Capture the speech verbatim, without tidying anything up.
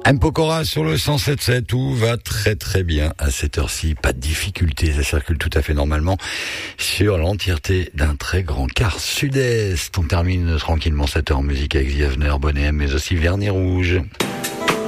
M. Pokora sur le cent sept sept, tout va très très bien à cette heure-ci, pas de difficulté, ça circule tout à fait normalement sur l'entièreté d'un très grand quart sud-est. On termine tranquillement cette heure en musique avec The Avener, Bonnet M, mais aussi Vernis Rouge.